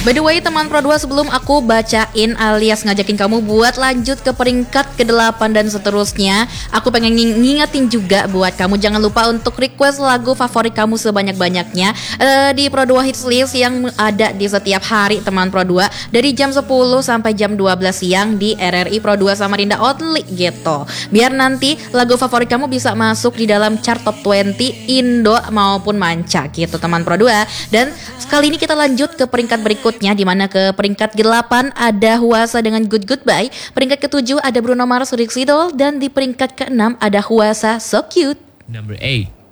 By the way teman Pro 2, sebelum aku bacain alias ngajakin kamu buat lanjut ke peringkat ke-8 dan seterusnya, aku pengen ngingetin juga buat kamu, jangan lupa untuk request lagu favorit kamu sebanyak-banyaknya di Pro 2 Hits List yang ada di setiap hari teman Pro 2 dari jam 10 sampai jam 12 siang di RRI Pro 2 Samarinda Only gitu. Biar nanti lagu favorit kamu bisa masuk di dalam chart top 20 Indo maupun manca gitu teman Pro 2. Dan kali ini kita lanjut ke peringkat berikutnya, di mana ke peringkat 8 ada Huasa dengan Good Goodbye, peringkat ke-7 ada Bruno Mars Rick Sidol, dan di peringkat ke-6 ada Huasa So Cute. Number 8.